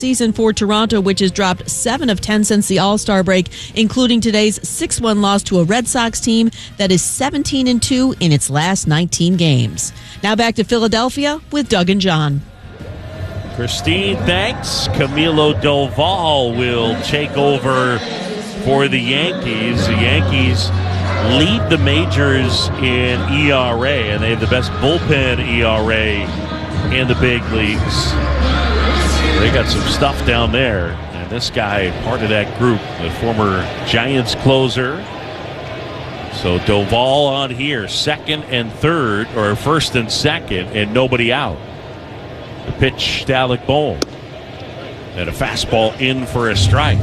season for Toronto, which has dropped 7 of 10 since the All-Star break, including today's 6-1 loss to a Red Sox team that is 17-2 in its last 19 games. Now back to Philadelphia with Doug and John. Christine, thanks. Camilo Doval will take over for the Yankees. The Yankees lead the majors in ERA, and they have the best bullpen ERA in the big leagues. They got some stuff down there, and this guy, part of that group, the former Giants closer. So Doval on here, second and third, or first and second, and nobody out. The pitch to Alec Bohm, and a fastball in for a strike.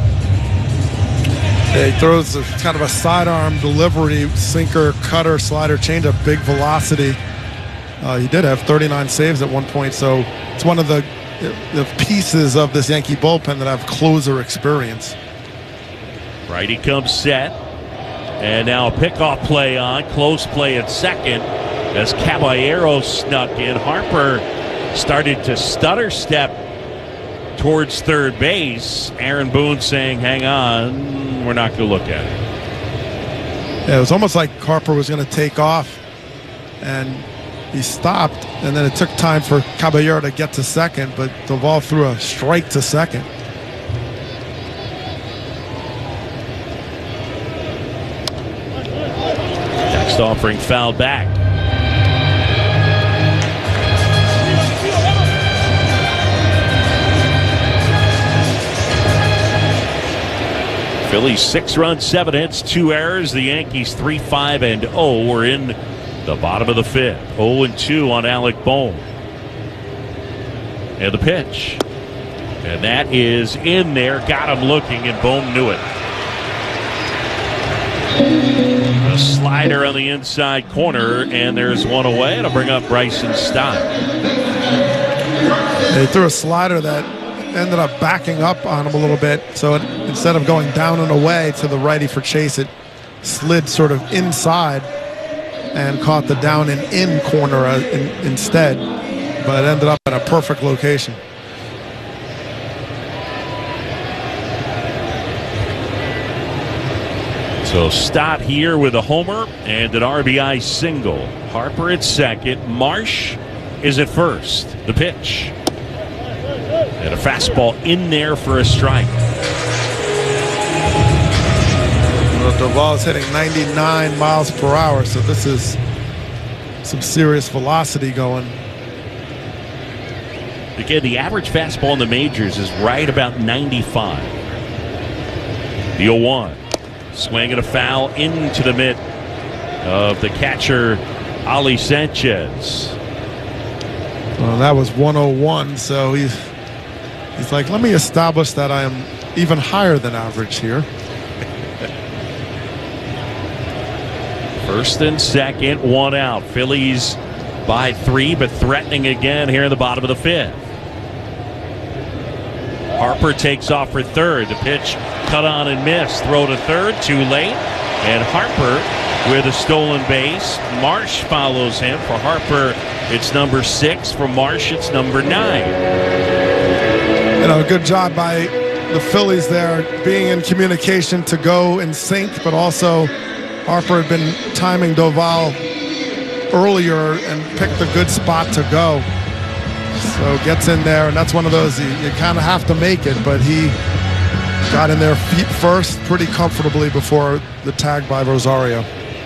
He throws kind of a sidearm delivery, sinker, cutter, slider, changeup, big velocity. He did have 39 saves at one point, so it's one of the pieces of this Yankee bullpen that have closer experience. Righty comes set, and now a pickoff play on, close play at second as Caballero snuck in. Harper started to stutter step towards third base. Aaron Boone saying, hang on, we're not going to look at it. Yeah, it was almost like Harper was going to take off, and he stopped, and then it took time for Caballero to get to second, but Doval threw a strike to second. Next offering fouled back. Phillies 6 runs, 7 hits, 2 errors. The Yankees 3-5-0. We're in the bottom of the fifth. 0-2 on Alec Bohm. And the pitch. And that is in there. Got him looking, and Bohm knew it. A slider on the inside corner, and there's one away. It'll bring up Bryson Stott. They threw a slider that ended up backing up on him a little bit. So instead of going down and away to the righty for Chase, it slid sort of inside and caught the down and in corner instead, but it ended up at a perfect location. So Stott here with a homer and an RBI single. Harper at second. Marsh is at first. The pitch. And a fastball in there for a strike. Doval is hitting 99 miles per hour, so this is some serious velocity going. Again, the average fastball in the majors is right about 95. The 0-1. Swing and a foul into the mitt of the catcher, Ali Sanchez. Well, that was 101, so he's like, let me establish that I am even higher than average here. First and second, 1 out. Phillies by 3, but threatening again here in the bottom of the fifth. Harper takes off for third. The pitch cut on and missed. Throw to third, too late. And Harper with a stolen base. Marsh follows him. For Harper, it's number 6. For Marsh, it's number 9. Good job by the Phillies there, being in communication to go in sync, but also Harper had been timing Doval earlier and picked a good spot to go. So gets in there, and that's one of those you kind of have to make it, but he got in there feet first pretty comfortably before the tag by Rosario.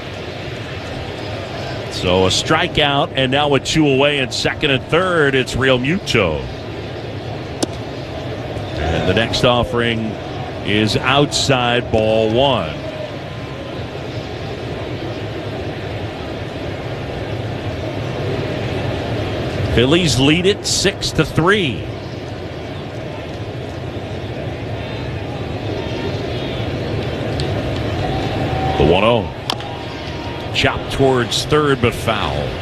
So a strikeout, and now with 2 away in second and third, it's Real Muto. And the next offering is outside, ball 1. Phillies lead it 6-3. The 1-0. Chopped towards third, but foul.